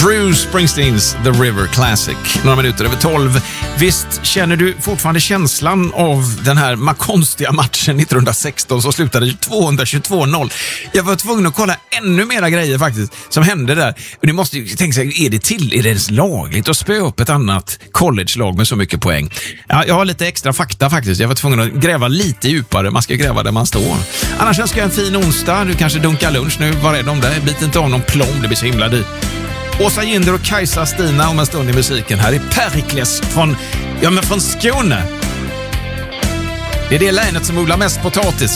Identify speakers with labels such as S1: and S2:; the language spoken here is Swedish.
S1: Bruce Springsteens The River Classic. Några minuter över 12. Visst känner du fortfarande känslan av den här konstiga matchen 1916 som slutade 222-0? Jag var tvungen att kolla ännu mera grejer faktiskt som hände där. Och ni måste ju tänka sig, är det ens lagligt att spöa upp ett annat college-lag med så mycket poäng? Ja, jag har lite extra fakta faktiskt. Jag var tvungen att gräva lite djupare. Man ska gräva där man står. Annars önskar jag en fin onsdag. Du kanske dunkar lunch nu. Var är de där? Bit inte av någon plom, det blir så himla dyrt. Åsa Ginder och Kajsa Stina om en stund i musiken. Här är Perikles från Skåne. Det är det länet som odlar mest potatis.